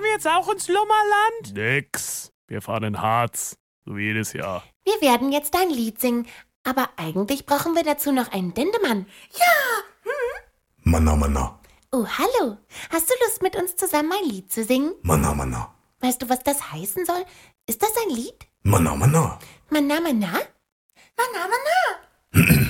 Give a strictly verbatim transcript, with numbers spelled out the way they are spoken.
fahren wir jetzt auch ins Lummerland? Nix. Wir fahren in Harz. So wie jedes Jahr. Wir werden jetzt ein Lied singen. Aber eigentlich brauchen wir dazu noch einen Dendemann. Ja. Hm? Manna, Manna. Oh, hallo. Hast du Lust, mit uns zusammen ein Lied zu singen? Manna, Manna. Weißt du, was das heißen soll? Ist das ein Lied? Manna, Manna. Manna, Manna? Manna, Manna.